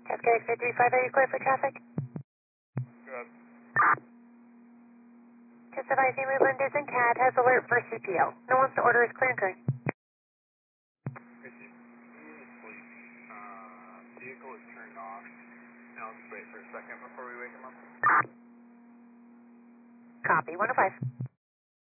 Cascade 55, are you clear for traffic? Good. Just advising movement is in CAD, has alert for CPO. No one's to order is clear and correct. Receive. Sleep. Vehicle is turned off. Now let's wait for a second before we wake him up. Copy, 105.